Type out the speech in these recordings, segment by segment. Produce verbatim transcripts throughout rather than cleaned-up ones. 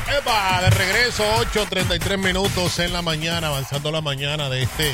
Epa, de regreso, ocho treinta y tres minutos en la mañana, avanzando la mañana de este,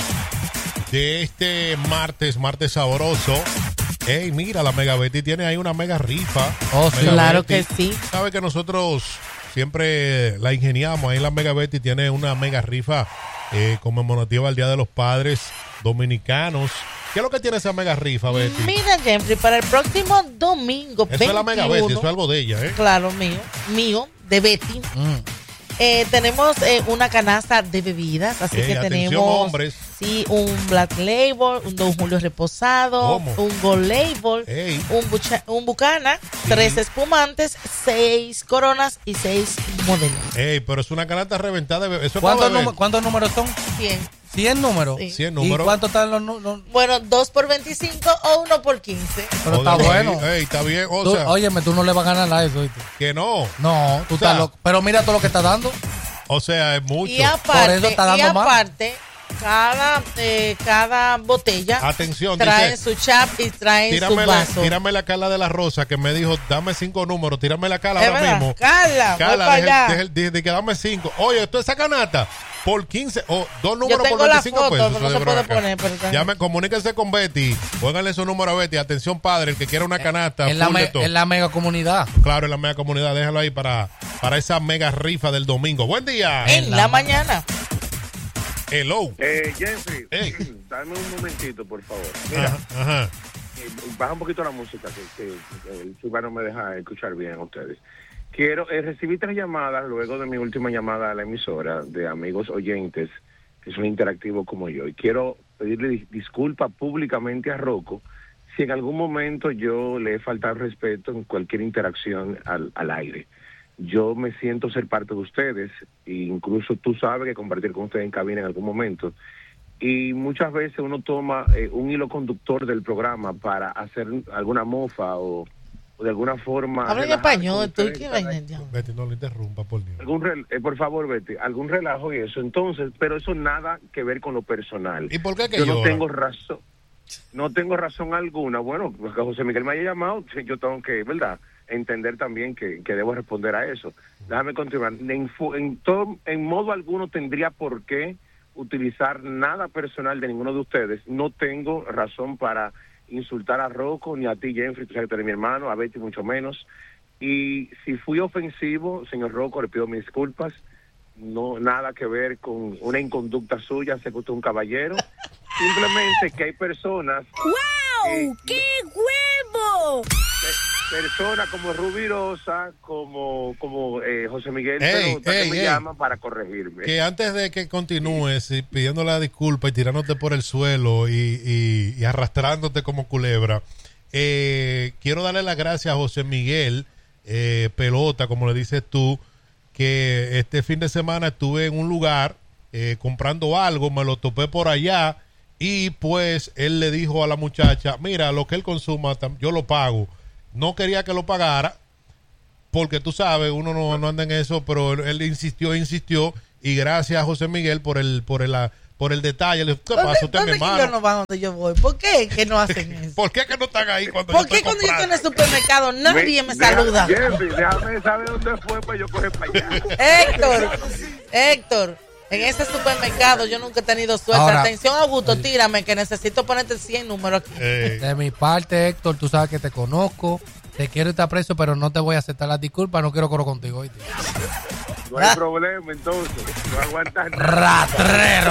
de este martes, martes sabroso. Ey, mira, la Mega Betty tiene ahí una mega rifa. Oh, sí. Claro que sí. Sabe que nosotros siempre la ingeniamos. Ahí la Mega Betty tiene una mega rifa eh, conmemorativa al Día de los Padres Dominicanos. ¿Qué es lo que tiene esa mega rifa, Betty? Mira, Jeffrey, para el próximo domingo Eso veintiuno, es la Mega Betty, eso es algo de ella, ¿eh? Claro, mío, mío, de Betty. Mm. Eh, tenemos eh, una canasta de bebidas, así Ey, que atención, tenemos hombres. Sí, un Black Label, un Don Julio Reposado, ¿Cómo? un Gold Label, Ey. un, bucha, un Bucana, sí. tres espumantes, seis coronas y seis modelos. Ey, pero es una canasta reventada. De eso ¿Cuántos, número, ¿Cuántos números son? cien. ¿cien números? Sí. cien números. ¿Y cuánto están los números? Bueno, dos por veinticinco o uno por quince. Pero está bueno. Ey, está bien, o tú, sea. Óyeme, tú no le vas a ganar a eso, ¿viste? Que no. No, tú o sea, estás loco. Pero mira todo lo que está dando. O sea, es mucho. Y aparte, Por eso está dando y aparte más. cada, eh, cada botella Atención, trae dice, su chap y trae su vaso. Tírame la Carla de la Rosa que me dijo, dame cinco números, tírame la Carla es ahora verdad, mismo. Carla, Carla, voy para deje, deje, deje que dame cinco. Oye, esto es esa canasta por quince o oh, dos números Yo tengo por veinticinco la foto, pesos. pero no se puede poner, pero Llame, comuníquense con Betty, pónganle su número a Betty. Atención, padre, el que quiera una canasta. En la, me, en la mega comunidad. Claro, en la mega comunidad. Déjalo ahí para, para esa mega rifa del domingo. Buen día. En, en la, la mañana. Hello. Eh, Jeffrey, hey. dame un momentito, por favor. Mira, ajá, ajá. Eh, baja un poquito la música, que, que, que el Suba no me deja escuchar bien a ustedes. Quiero, eh, recibí tres llamadas luego de mi última llamada a la emisora de amigos oyentes que son interactivos como yo. Y quiero pedirle dis- disculpas públicamente a Rocco si en algún momento yo le he faltado respeto en cualquier interacción al, al aire. Yo me siento ser parte de ustedes, e incluso tú sabes que compartir con ustedes en cabina en algún momento. Y muchas veces uno toma eh, un hilo conductor del programa para hacer alguna mofa o, o de alguna forma... Habla en español, tú qué vaina. Betty, no le interrumpa, por Dios. Algún re, eh, por favor, Betty, algún relajo y eso. Entonces, pero eso nada que ver con lo personal. ¿Y por qué que yo llora? no tengo razón? No tengo razón alguna. Bueno, porque José Miguel me haya llamado, yo tengo que, ¿verdad?, entender también que, que debo responder a eso. Déjame continuar. En, en, todo, en modo alguno tendría por qué utilizar nada personal de ninguno de ustedes. No tengo razón para insultar a Rocco, ni a ti, Jeffrey, tú sabes que eres mi hermano, a Betty mucho menos. Y si fui ofensivo, señor Rocco, le pido mis disculpas. No, nada que ver con una inconducta suya, sé que usted es un caballero. Simplemente que hay personas... ¡Wow! Eh, ¡Qué huevo! Personas como Rubirosa, como como eh, José Miguel, ey, pero ey, me ey. llaman para corregirme. Que antes de que continúes y pidiendo la disculpa y tirándote por el suelo y, y, y arrastrándote como culebra, eh, quiero darle las gracias a José Miguel eh, Pelota, como le dices tú, que este fin de semana estuve en un lugar eh, comprando algo, me lo topé por allá y pues él le dijo a la muchacha, mira, lo que él consuma yo lo pago. No quería que lo pagara porque tú sabes, uno no, no anda en eso, pero él, él insistió, insistió y gracias a José Miguel por el por el, por el detalle. ¿Qué pasa usted, mi hermano? Yo no van donde yo voy. ¿Por qué que no hacen eso? ¿Por qué que no están ahí cuando ¿Por yo qué estoy cuando comprando? yo estoy en el supermercado nadie me, me saluda? Jeffrey, déjame saber dónde fue para yo coger para allá. Héctor, Héctor, en ese supermercado yo nunca he tenido suerte. Ahora, atención, Augusto, tírame que necesito ponerte cien números aquí. Eh. De mi parte, Héctor, tú sabes que te conozco, te quiero y te aprecio, pero no te voy a aceptar las disculpas, no quiero coro contigo, ¿oíste? No hay problema, entonces. No aguantas nada. Ratrero.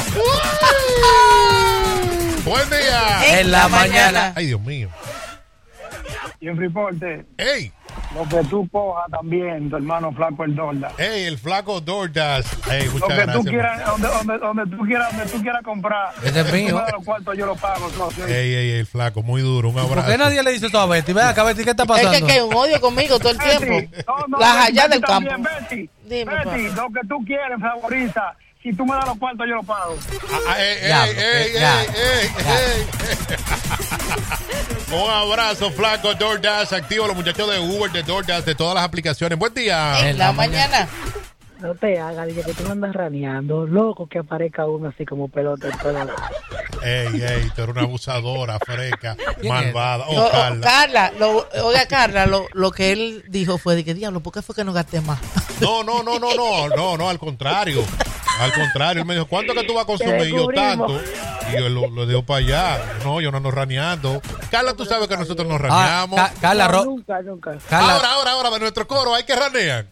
Buen día. En la mañana. Ay, Dios mío. Y en Friporte, Ey, lo que tú cojas también, tu hermano Flaco el Dorda. ey, el flaco DoorDash. Ey, Lo muchas que gracias. tú quieras, donde, donde, donde tú quieras, donde tú quieras comprar. Ese es mío. Los cuartos yo lo pago. socio. Ey, ey, el flaco, muy duro. Un abrazo. ¿Por qué nadie le dice eso a Betty? Ven acá, Betty, ¿qué está Es pasando? que, que hay un odio conmigo todo el tiempo. Betty, no, no, Las Betty, allá del Betty campo. también, Betty, Dime, Betty, papá. lo que tú quieres, favoriza. Si tú me das los cuartos, yo lo pago. Ah, ey, ey, Diablo, ey, ya, ey, ey, ey. Un abrazo, flaco DoorDash. Activo los muchachos de Uber, de DoorDash, de todas las aplicaciones. Buen día. En la mañana. No te hagas, dije que tú no andas raneando. Loco que aparezca uno así como pelota en todo lado. Ey, ey, tú eres una abusadora, freca, ¿Quién malvada. No, Oh, Carla. Carla, lo, oiga, Carla, lo, lo que él dijo fue de que, diablo, ¿por qué fue que no gasté más? No, no, no, no, no, no, no, al contrario. Al contrario, él me dijo, ¿cuánto que tú vas a consumir? Y yo, tanto. Y yo lo, lo digo para allá. No, yo no ando raneando. Carla, tú sabes que nosotros nos Ah, raneamos. Ca- Carla, No, Ro- nunca, nunca. Carla- Ahora, ahora, ahora, de nuestro coro hay que ranear.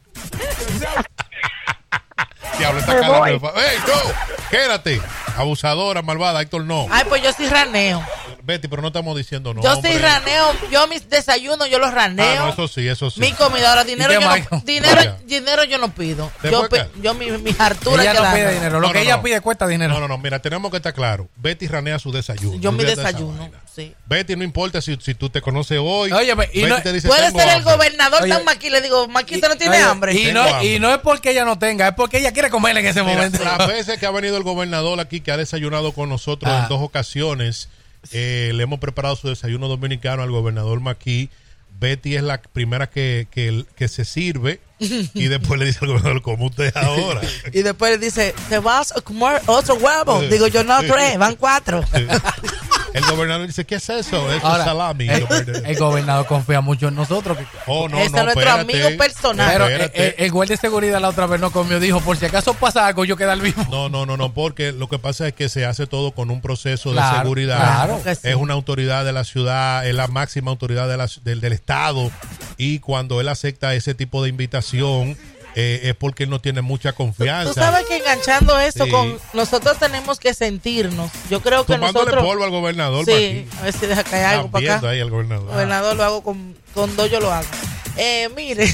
Diablo, esta Me Carla voy. me fa- ¡Ey, no! Quédate. Abusadora, malvada, Héctor, no. Ay, pues yo sí raneo. Betty, pero no estamos diciendo no. yo hombre. sí raneo. Yo mis desayunos, yo los raneo. Ah, no, eso sí, eso sí. Mi comida, ahora dinero ¿Y qué yo más? no, dinero, Vaya. dinero yo no pido. ¿Te Yo, fue, pe- Carla? yo mi, mis harturas ella no quedan. pide dinero. Lo No, que no, ella no. pide cuesta dinero. No, no, no, mira, tenemos que estar claro. Betty ranea su desayuno. Yo mi Olvídate de esa desayuno, vaina. sí. Betty, no importa si, si tú te conoces hoy. Oye, y Betty no- te dice, Puede "Tengo ser el hambre". gobernador Oye, tan maquí. Le digo, Maquito no tiene Oye, hambre. Y Tengo no, hambre. y no es porque ella no tenga, es porque ella quiere comer en ese Mira, momento. las veces que ha venido el gobernador aquí, que ha desayunado con nosotros Ah. en dos ocasiones, eh, le hemos preparado su desayuno dominicano al gobernador Maquí. Betty es la primera que, que, que se sirve y después le dice al gobernador, ¿cómo usted es ahora? Y después le dice, ¿te vas a comer otro huevo? Digo yo, no tres, van cuatro. El gobernador dice, ¿qué es eso? Eso Ahora, es salami. el, el gobernador confía mucho en nosotros. que- Oh, no, Ese no, es nuestro espérate. amigo personal. Pero eh, Espérate. eh, el guardia de seguridad la otra vez no comió, dijo, por si acaso pasa algo, yo quedar vivo. No, no, no, no, porque lo que pasa es que se hace todo con un proceso Claro, de seguridad. claro que sí. Es una autoridad de la ciudad, es la máxima autoridad de la- del, del Estado. Y cuando él acepta ese tipo de invitación, eh, es porque él no tiene mucha confianza. Tú sabes que enganchando esto Sí. con nosotros tenemos que sentirnos. Yo creo que Tomándole nosotros polvo al gobernador. sí, Maquí. a ver si deja caer algo Están para viendo acá. ahí al gobernador. Gobernador lo hago con, con dos, yo lo hago. Eh, mire,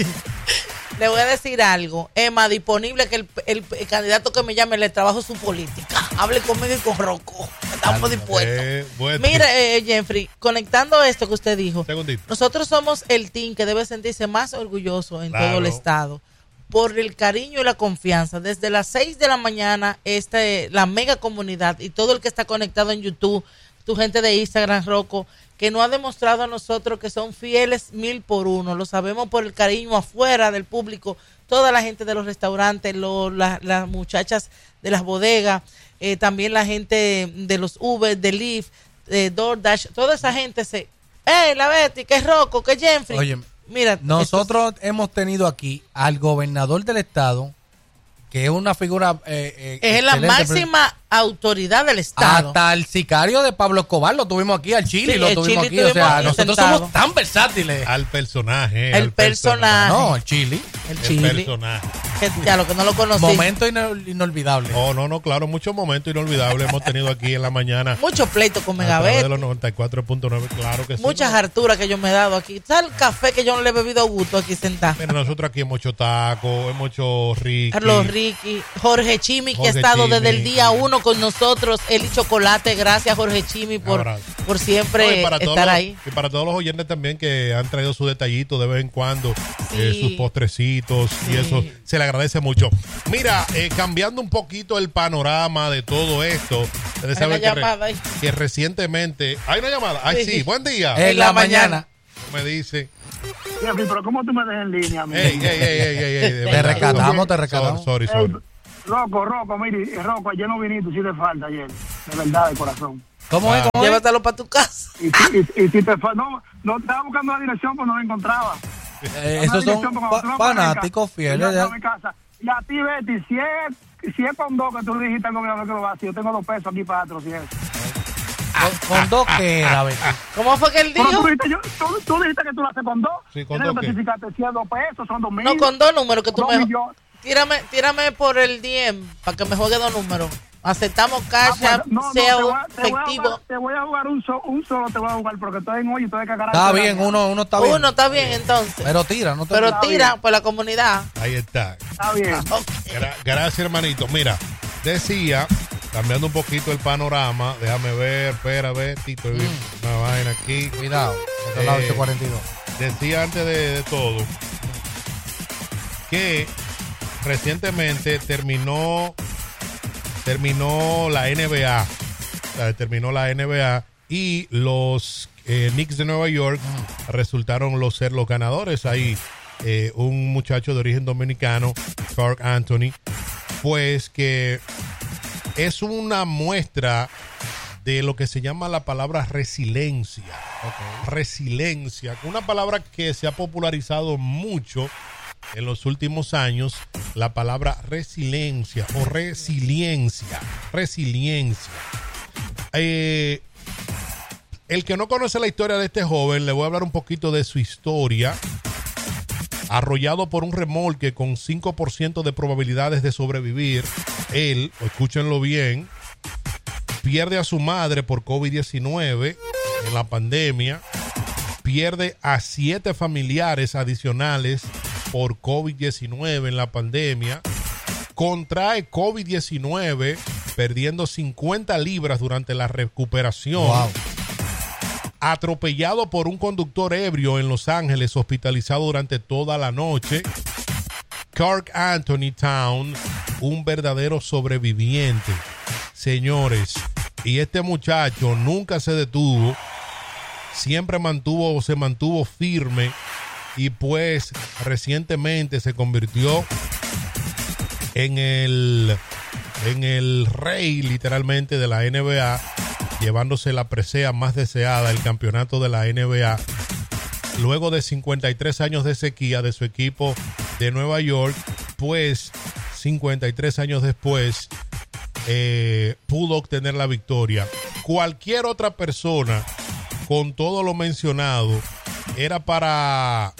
le voy a decir algo. Emma, disponible que el, el- el candidato que me llame le trabajo su política. Hable conmigo y con Rocco. Estamos dispuestos. Eh, bueno. Mire, eh, Jeffrey, conectando esto que usted dijo, Segundito. nosotros somos el team que debe sentirse más orgulloso en Claro. todo el estado por el cariño y la confianza. Desde las seis de la mañana, este, la mega comunidad y todo el que está conectado en YouTube, tu gente de Instagram, Rocco, que nos ha demostrado a nosotros que son fieles mil por uno. Lo sabemos por el cariño afuera del público, toda la gente de los restaurantes, lo- la- las muchachas de las bodegas, eh, también la gente de los Uber, de Lyft, de DoorDash, toda esa gente se... ¡Eh, la Betty, que es Rocco, que es Jeffrey! Oye, Mira, nosotros hemos tenido aquí al gobernador del estado, que es una figura... Eh, eh, es la excelente, máxima autoridad del estado. hasta el sicario de Pablo Escobar lo tuvimos aquí, al Chile Sí, lo el tuvimos Chile aquí. O tuvimos sea, aquí nosotros sentado. somos tan versátiles. Al personaje. El al personaje. No, el Chile. El El Chile. personaje. Que ya lo que no lo conocí. Momento ino- inolvidable. Oh, no, no, claro, muchos momentos inolvidables hemos tenido aquí en la mañana. Mucho pleito con A través de Megabet. los noventa y cuatro punto nueve, claro que sí. Muchas ¿no? harturas que yo me he dado aquí. ¿Sabes el café que yo no le he bebido a gusto aquí sentado? Mira, nosotros aquí hemos hecho tacos, hemos hecho ricky. Carlos Ricky, Jorge Chimi, que Jorge ha estado desde el Chimi. día uno con nosotros. Él y Chocolate, gracias Jorge Chimi por, Abrazo. por No, siempre y para todos estar los- ahí. Y para todos los oyentes también que han traído su detallito de vez en cuando, eh, Sí. sus postrecitos y Sí. eso se le agradece mucho. Mira, eh, cambiando un poquito el panorama de todo esto, ustedes Hay una saben que, re- llamada ahí. que recientemente... ¿Hay una llamada? Ay, Sí. sí, buen día. En la la mañana. mañana. Me dice... Jeffrey, pero ¿cómo tú me dejas en línea, amigo? Ey, ey, ey, ey, ey, ey, de Te verdad. rescatamos, te Sorry, rescatamos. Sorry, Ey, sorry. Rocco, Rocco, mire, eh, Rocco, ayer no viniste, sí te falta ayer. De verdad, de corazón. ¿Cómo es? Ah. ¿Cómo es? Llévatelo para tu casa. Y, si- y, y si te falta, no, no, estaba buscando la dirección, pero no la encontraba. Eh, esos son fa- fanáticos fieles. de de- mi casa. Y a ti, Betty, si es, si es con dos que tú le dijiste al gobernador que lo va a hacer, yo tengo dos pesos aquí para otro, si es. Con, con dos que era, Betty. ¿Cómo fue que él Pero dijo? tú dijiste, yo, tú, tú dijiste que tú lo haces con dos. Sí, ¿con Tienes dos que qué? especificarte si es dos pesos, son dos mil. No, con dos números que tú dos me... millones. Tírame, tírame por el D M para que me juegue dos números. Aceptamos Ah, cash, pues, app, no, no, sea te voy a- te voy a efectivo. jugar- Te voy a jugar un, so- un solo, te voy a jugar porque estoy en hoy y estoy de cagar. Está bien, uno, uno está bien. Uno está bien entonces. Pero tira, no te Pero Está tira bien. por la comunidad. Ahí está. Está bien. Ok. Gra- gracias, hermanito. Mira, decía, cambiando un poquito el panorama, déjame ver, espera, ver, Tito, Mm. una vaina aquí. Cuidado, este lado Eh, dice cuarenta y dos. Decía antes de, de todo que recientemente terminó terminó la N B A, o sea, terminó la N B A y los eh, Knicks de Nueva York resultaron los ser los ganadores ahí eh, un muchacho de origen dominicano, Karl Anthony, pues que es una muestra de lo que se llama la palabra resiliencia. Okay. Resiliencia, una palabra que se ha popularizado mucho en los últimos años, la palabra resiliencia o resiliencia, resiliencia. Eh, el que no conoce la historia de este joven, le voy a hablar un poquito de su historia. Arrollado por un remolque con cinco por ciento de probabilidades de sobrevivir, él, escúchenlo bien, pierde a su madre por COVID diecinueve en la pandemia, pierde a siete familiares adicionales por COVID diecinueve en la pandemia, contrae COVID diecinueve perdiendo cincuenta libras durante la recuperación. Wow. Atropellado por un conductor ebrio en Los Ángeles, hospitalizado durante toda la noche. Karl Anthony Town, un verdadero sobreviviente. Señores, y este muchacho nunca se detuvo, siempre mantuvo, se mantuvo firme y pues recientemente se convirtió en el, en el rey literalmente de la N B A, llevándose la presea más deseada, el campeonato de la N B A, luego de cincuenta y tres años de sequía de su equipo de Nueva York, pues cincuenta y tres años después eh, pudo obtener la victoria. Cualquier otra persona, con todo lo mencionado, era para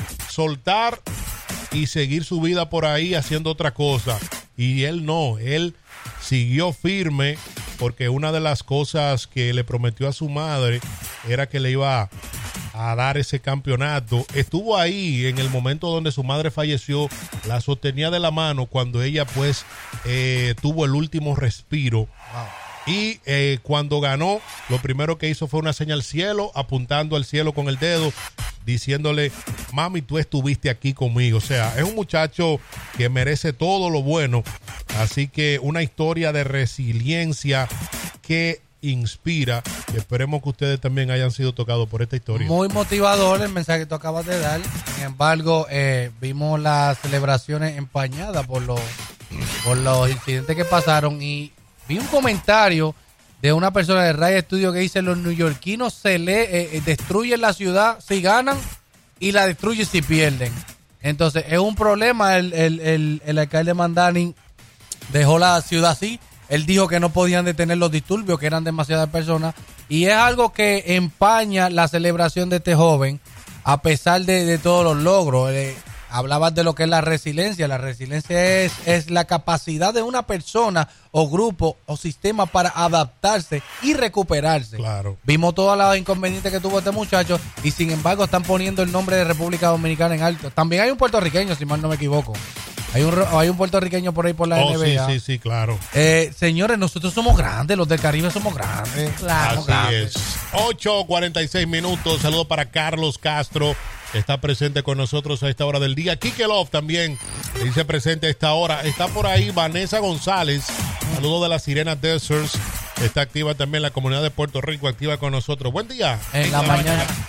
soltar y seguir su vida por ahí haciendo otra cosa, y él no, él siguió firme, porque una de las cosas que le prometió a su madre era que le iba a dar ese campeonato. Estuvo ahí en el momento donde su madre falleció, la sostenía de la mano cuando ella pues eh, tuvo el último respiro. Wow. Y eh, cuando ganó, lo primero que hizo fue una señal al cielo, apuntando al cielo con el dedo, diciéndole, mami, tú estuviste aquí conmigo. O sea, es un muchacho que merece todo lo bueno. Así que una historia de resiliencia que inspira. Esperemos que ustedes también hayan sido tocados por esta historia. Muy motivador el mensaje que tú acabas de dar. Sin embargo, eh, vimos las celebraciones empañadas por los, por los incidentes que pasaron, y vi un comentario de una persona de Ray Studio que dice: los neoyorquinos se le eh, destruyen la ciudad si ganan y la destruyen si pierden. Entonces es un problema. El, el, el, el alcalde Mandanin dejó la ciudad así. Él dijo que no podían detener los disturbios, que eran demasiadas personas, y es algo que empaña la celebración de este joven a pesar de, de todos los logros. Eh, hablabas de lo que es la resiliencia. La resiliencia es, es la capacidad de una persona o grupo o sistema para adaptarse y recuperarse. Claro. Vimos todas las inconvenientes que tuvo este muchacho, y sin embargo están poniendo el nombre de República Dominicana en alto. También hay un puertorriqueño, si mal no me equivoco. Hay un, hay un puertorriqueño por ahí por la oh, N B A. Sí, sí, sí, claro. Eh, señores, nosotros somos grandes, los del Caribe somos grandes. Claro. Así grandes. es. ocho cuarenta y seis minutos. Saludos para Carlos Castro, que está presente con nosotros a esta hora del día. Kike Love también dice presente a esta hora. Está por ahí Vanessa González. Saludos de la Sirena Deserts. Está activa también la comunidad de Puerto Rico, activa con nosotros. Buen día. En, en la, la mañana. mañana.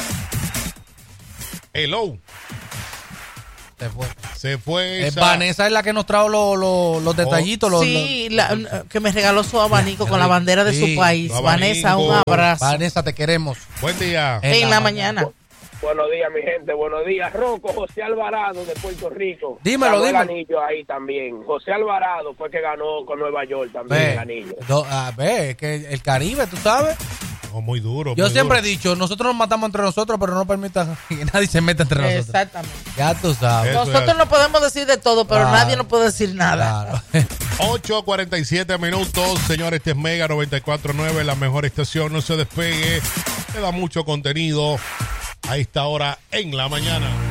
Hello. Se fue. Se fue. Eh, Vanessa es la que nos trajo los, los, los detallitos. Oh, los, sí, los, la, que me regaló su abanico con la bandera de sí, su país. Vanessa, un abrazo. Vanessa, te queremos. Buen día. En, en la, la mañana. mañana. Buenos días, mi gente. Buenos días, Rocco. José Alvarado de Puerto Rico. Dímelo, ganó dímelo. El anillo ahí también. José Alvarado fue que ganó con Nueva York también ve, el anillo. Do, a ver, que el Caribe, tú sabes. Oh, muy duro. Yo muy siempre duro. he dicho, nosotros nos matamos entre nosotros, pero no permitan que nadie se meta entre nosotros. Exactamente. Ya tú sabes. Eso nosotros es. no podemos decir de todo, pero claro, nadie nos puede decir nada. Claro. ocho cuarenta y siete minutos, señores. Este es Mega noventa y cuatro punto nueve, la mejor estación. No se despegue. Le da mucho contenido a esta hora en la mañana.